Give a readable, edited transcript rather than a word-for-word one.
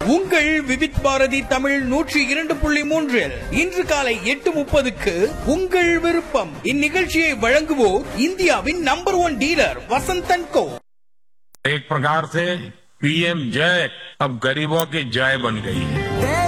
உங்கள் விவித் பாரதி தமிழ் 102.3 இன்று காலை 8:30க்கு உங்கள் விருப்பம். இந்நிகழ்ச்சியை வழங்குவோர் இந்தியாவின் நம்பர் 1 டீலர் வசந்தன் கோ. एक प्रकार से पीएम जय अब गरीबों की जय बन गई है.